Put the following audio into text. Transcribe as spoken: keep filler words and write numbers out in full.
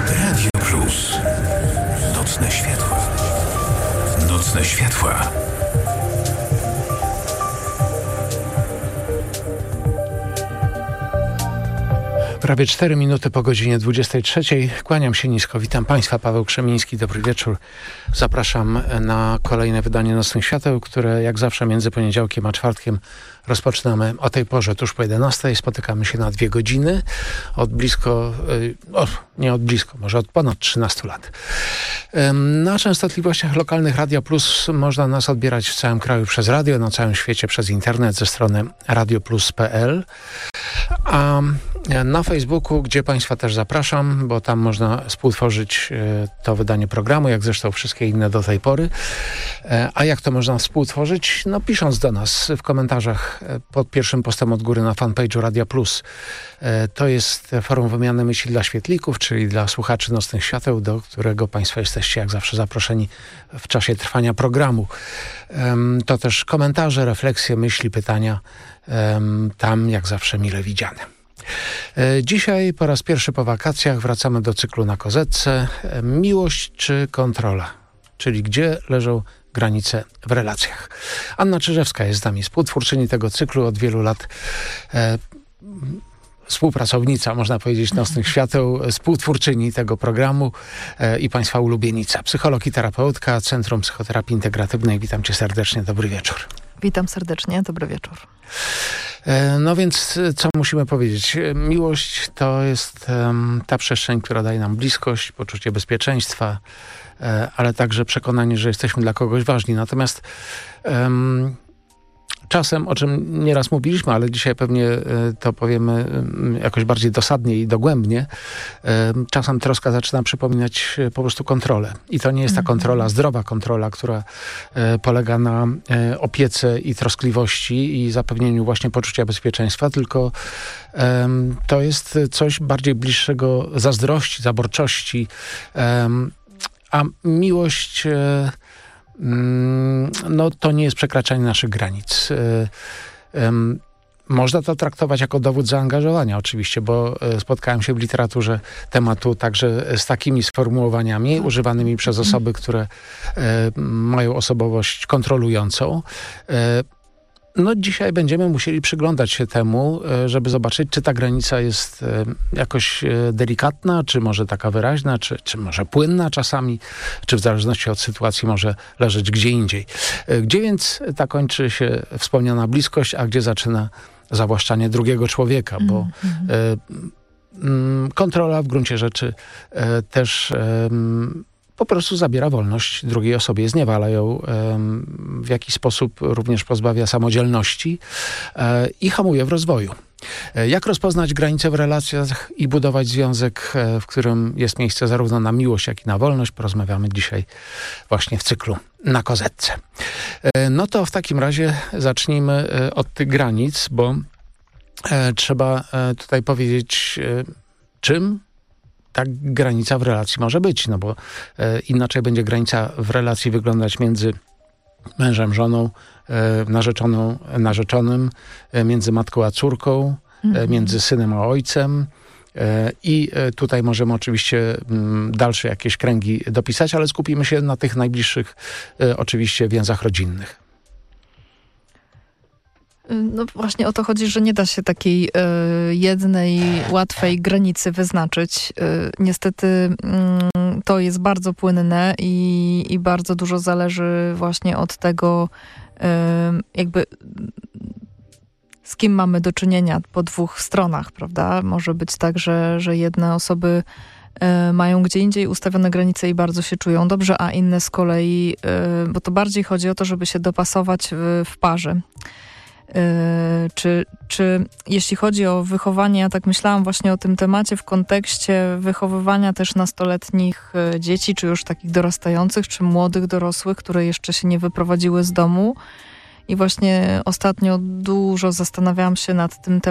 Radio Plus. Nocne światła. Nocne światła. Prawie cztery minuty po godzinie dwudziestej trzeciej. Kłaniam się nisko. Witam Państwa. Paweł Krzemiński. Dobry wieczór. Zapraszam na kolejne wydanie Nocnych Świateł, które jak zawsze między poniedziałkiem a czwartkiem rozpoczynamy o tej porze, tuż po jedenastej. Spotykamy się na dwie godziny. Od blisko, o, nie od blisko, może od ponad trzynastu lat. Na częstotliwościach lokalnych Radia Plus można nas odbierać w całym kraju przez radio, na całym świecie przez internet ze strony radio plus kropka p l. A na Facebooku, gdzie Państwa też zapraszam, bo tam można współtworzyć to wydanie programu, jak zresztą wszystkie inne do tej pory. A jak to można współtworzyć? No pisząc do nas w komentarzach pod pierwszym postem od góry na fanpage'u Radia Plus. To jest forum wymiany myśli dla świetlików, czyli dla słuchaczy Nocnych Świateł, do którego Państwo jesteście jak zawsze zaproszeni w czasie trwania programu. To też komentarze, refleksje, myśli, pytania. Tam jak zawsze mile widziane. Dzisiaj po raz pierwszy po wakacjach wracamy do cyklu Na Kozetce. Miłość czy kontrola? Czyli gdzie leżą granice w relacjach. Anna Czyżewska jest z nami, współtwórczyni tego cyklu od wielu lat. E, współpracownica, można powiedzieć, Nocnych Świateł, współtwórczyni tego programu e, i Państwa ulubienica. Psycholog i terapeutka, Centrum Psychoterapii Integratywnej. Witam Cię serdecznie, dobry wieczór. Witam serdecznie, dobry wieczór. No więc co musimy powiedzieć? Miłość to jest um, ta przestrzeń, która daje nam bliskość, poczucie bezpieczeństwa, e, ale także przekonanie, że jesteśmy dla kogoś ważni. Natomiast um, czasem, o czym nieraz mówiliśmy, ale dzisiaj pewnie e, to powiemy e, jakoś bardziej dosadnie i dogłębnie, e, czasem troska zaczyna przypominać e, po prostu kontrolę. I to nie jest ta kontrola, zdrowa kontrola, która e, polega na e, opiece i troskliwości i zapewnieniu właśnie poczucia bezpieczeństwa, tylko e, to jest coś bardziej bliższego zazdrości, zaborczości, e, a miłość e, no to nie jest przekraczanie naszych granic. Można to traktować jako dowód zaangażowania oczywiście, bo spotkałem się w literaturze tematu także z takimi sformułowaniami używanymi przez osoby, które mają osobowość kontrolującą. No dzisiaj będziemy musieli przyglądać się temu, żeby zobaczyć, czy ta granica jest jakoś delikatna, czy może taka wyraźna, czy, czy może płynna czasami, czy w zależności od sytuacji może leżeć gdzie indziej. Gdzie więc ta kończy się wspomniana bliskość, a gdzie zaczyna zawłaszczanie drugiego człowieka, bo mm-hmm. kontrola w gruncie rzeczy też po prostu zabiera wolność drugiej osobie, zniewala ją, w jakiś sposób również pozbawia samodzielności i hamuje w rozwoju. Jak rozpoznać granice w relacjach i budować związek, w którym jest miejsce zarówno na miłość, jak i na wolność? Porozmawiamy dzisiaj właśnie w cyklu Na Kozetce. No to w takim razie zacznijmy od tych granic, bo trzeba tutaj powiedzieć, czym ta granica w relacji może być, no bo e, inaczej będzie granica w relacji wyglądać między mężem, żoną, e, narzeczoną, narzeczonym, e, między matką a córką, mhm. e, między synem a ojcem. E, I e, tutaj możemy oczywiście m, dalsze jakieś kręgi dopisać, ale skupimy się na tych najbliższych e, oczywiście więzach rodzinnych. No właśnie o to chodzi, że nie da się takiej y, jednej, łatwej granicy wyznaczyć. Y, niestety y, to jest bardzo płynne i, i bardzo dużo zależy właśnie od tego, y, jakby z kim mamy do czynienia po dwóch stronach, prawda? Może być tak, że, że jedne osoby y, mają gdzie indziej ustawione granice i bardzo się czują dobrze, a inne z kolei, y, bo to bardziej chodzi o to, żeby się dopasować w, w parze. Yy, czy, czy jeśli chodzi o wychowanie, ja tak myślałam właśnie o tym temacie w kontekście wychowywania też nastoletnich yy, dzieci, czy już takich dorastających, czy młodych dorosłych, które jeszcze się nie wyprowadziły z domu. I właśnie ostatnio dużo zastanawiałam się nad tym tematem,